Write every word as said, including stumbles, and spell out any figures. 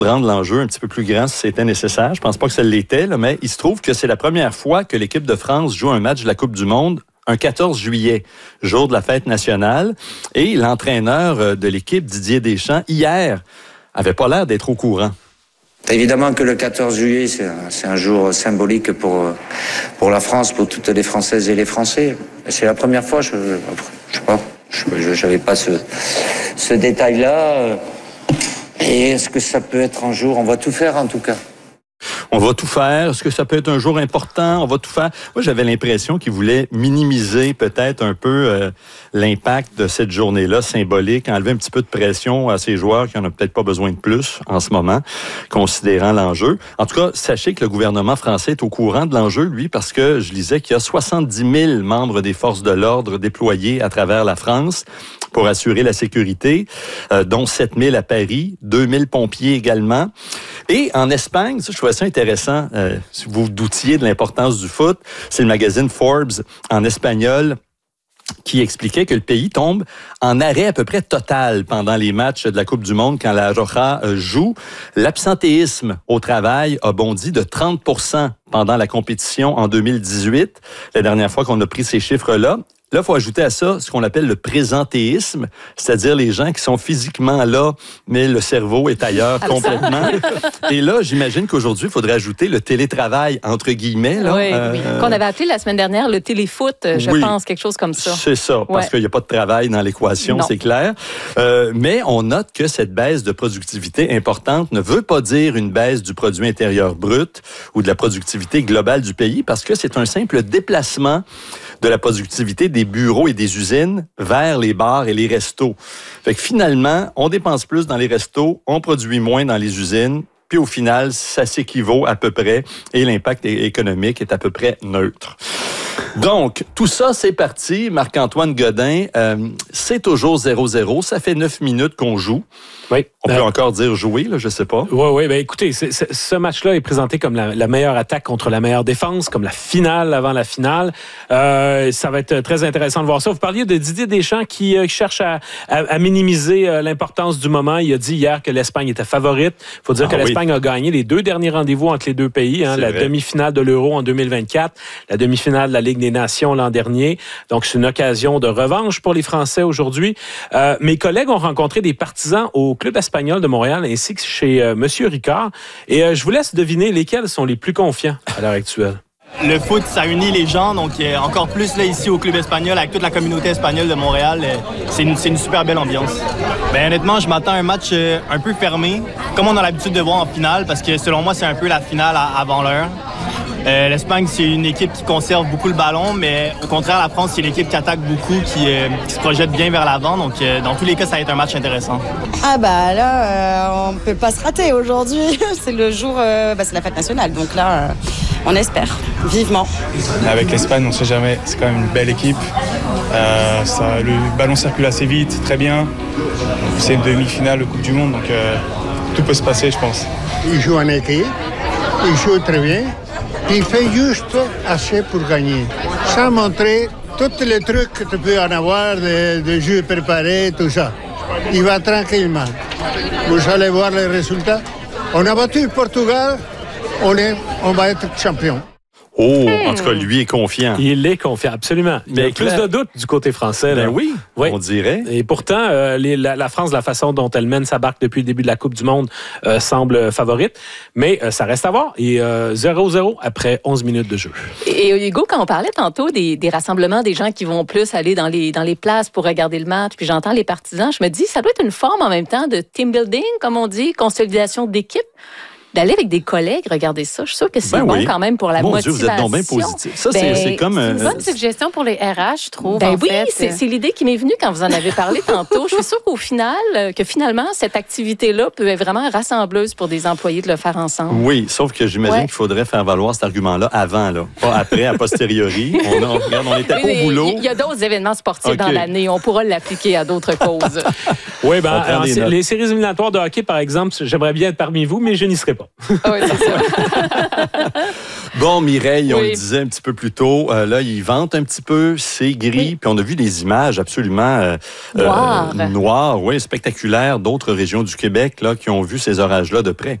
rendre l'enjeu un petit peu plus grand si c'était nécessaire. Je pense pas que ça l'était, là, mais il se trouve que c'est la première fois que l'équipe de France joue un match de la Coupe du Monde un quatorze juillet, jour de la fête nationale. Et l'entraîneur de l'équipe, Didier Deschamps, hier, avait pas l'air d'être au courant. Évidemment que le quatorze juillet, c'est un, c'est un jour symbolique pour, pour la France, pour toutes les Françaises et les Français. C'est la première fois, je ne sais pas, je n'avais pas ce, ce détail-là. Et est-ce que ça peut être un jour, on va tout faire en tout cas. On va tout faire. Est-ce que ça peut être un jour important? On va tout faire. Moi, j'avais l'impression qu'il voulait minimiser peut-être un peu euh, l'impact de cette journée-là symbolique, enlever un petit peu de pression à ces joueurs qui n'en ont peut-être pas besoin de plus en ce moment, considérant l'enjeu. En tout cas, sachez que le gouvernement français est au courant de l'enjeu, lui, parce que je lisais qu'il y a soixante-dix mille membres des forces de l'ordre déployés à travers la France pour assurer la sécurité, euh, dont sept mille à Paris, deux mille pompiers également. Et en Espagne, ça, je trouvais ça intéressant, euh, si vous vous doutiez de l'importance du foot, c'est le magazine Forbes en espagnol qui expliquait que le pays tombe en arrêt à peu près total pendant les matchs de la Coupe du Monde quand la Roja joue. L'absentéisme au travail a bondi de trente pour cent pendant la compétition en deux mille dix-huit, la dernière fois qu'on a pris ces chiffres-là. Là, il faut ajouter à ça ce qu'on appelle le présentéisme, c'est-à-dire les gens qui sont physiquement là, mais le cerveau est ailleurs complètement. Et là, j'imagine qu'aujourd'hui, il faudrait ajouter le télétravail, entre guillemets. Là, oui, euh, oui. Qu'on avait appelé la semaine dernière le téléfoot, je oui, pense, quelque chose comme ça. C'est ça, parce ouais. qu'il n'y a pas de travail dans l'équation, non. c'est clair. Euh, mais on note que cette baisse de productivité importante ne veut pas dire une baisse du produit intérieur brut ou de la productivité globale du pays, parce que c'est un simple déplacement de la productivité des bureaux et des usines vers les bars et les restos. Fait que finalement, on dépense plus dans les restos, on produit moins dans les usines, puis au final, ça s'équivaut à peu près et l'impact économique est à peu près neutre. Donc, tout ça, c'est parti. Marc-Antoine Godin, euh, c'est toujours zéro zéro. Ça fait neuf minutes qu'on joue. Oui. On euh, peut encore dire jouer, là, je sais pas. Oui, oui. Ben, écoutez, c'est, c'est, ce match-là est présenté comme la, la meilleure attaque contre la meilleure défense, comme la finale avant la finale. Euh, ça va être très intéressant de voir ça. Vous parliez de Didier Deschamps qui euh, cherche à, à, à minimiser euh, l'importance du moment. Il a dit hier que l'Espagne était favorite. Il faut dire ah, que l'Espagne oui. a gagné les deux derniers rendez-vous entre les deux pays. Hein, la vrai. demi-finale de l'Euro en deux mille vingt-quatre, la demi-finale de la Ligue des Nations l'an dernier. Donc, c'est une occasion de revanche pour les Français aujourd'hui. Euh, mes collègues ont rencontré des partisans au Club espagnol de Montréal ainsi que chez euh, Monsieur Ricard. Et euh, je vous laisse deviner lesquels sont les plus confiants à l'heure actuelle. Le foot, ça unit les gens, donc euh, encore plus là, ici au Club espagnol, avec toute la communauté espagnole de Montréal, euh, c'est, une, c'est une super belle ambiance. Ben, honnêtement, je m'attends à un match euh, un peu fermé, comme on a l'habitude de voir en finale, parce que selon moi, c'est un peu la finale à, avant l'heure. Euh, L'Espagne, c'est une équipe qui conserve beaucoup le ballon, mais au contraire, la France, c'est une équipe qui attaque beaucoup, qui, euh, qui se projette bien vers l'avant. Donc, euh, dans tous les cas, ça va être un match intéressant. Ah bah là, euh, on peut pas se rater aujourd'hui. C'est le jour, euh, bah, c'est la fête nationale. Donc là, euh, on espère, vivement. Avec l'Espagne, on ne sait jamais. C'est quand même une belle équipe. Euh, ça, le ballon circule assez vite, très bien. C'est une demi-finale de Coupe du Monde, donc euh, tout peut se passer, je pense. Il joue en équipe, il joue très bien. Il fait juste assez pour gagner, sans montrer tous les trucs que tu peux en avoir, de, de jeux préparés, tout ça. Il va tranquillement. Vous allez voir les résultats. On a battu le Portugal, on, est, on va être champion. Oh, en tout cas, lui est confiant. Il est confiant, absolument. Il y a plus de doutes du côté français. Ben là. oui, oui, on dirait. Et pourtant, euh, les, la, la France, la façon dont elle mène sa barque depuis le début de la Coupe du Monde, euh, semble favorite. Mais euh, ça reste à voir. Et euh, zéro zéro après onze minutes de jeu. Et Hugo, quand on parlait tantôt des, des rassemblements, des gens qui vont plus aller dans les, dans les places pour regarder le match, puis j'entends les partisans, je me dis, ça doit être une forme en même temps de team building, comme on dit, consolidation d'équipe. D'aller avec des collègues, regardez ça. Je suis sûre que c'est ben bon oui. quand même pour la Mon motivation. Dieu, vous êtes donc bien positif. Ça, ben, c'est, c'est comme... C'est euh, une bonne suggestion pour les R H, je trouve, ben en oui, fait. c'est, c'est l'idée qui m'est venue quand vous en avez parlé tantôt. Je suis sûre qu'au final, que finalement, cette activité-là peut être vraiment rassembleuse pour des employés de le faire ensemble. Oui, sauf que j'imagine ouais. qu'il faudrait faire valoir cet argument-là avant, là. Pas après, a posteriori. on, a, regarde, on était oui, au boulot. Il y a d'autres événements sportifs okay. dans l'année. On pourra l'appliquer à d'autres causes. Oui, ben, alors, les séries éliminatoires de hockey, par exemple, j'aimerais bien être parmi vous, mais je n'y serai pas. pas. Ah oui, c'est ça. Bon, Mireille, on Oui. le disait un petit peu plus tôt, euh, là, il vente un petit peu, c'est gris, Oui. puis on a vu des images absolument euh, Noires. euh, noires, oui, spectaculaires d'autres régions du Québec là, qui ont vu ces orages-là de près.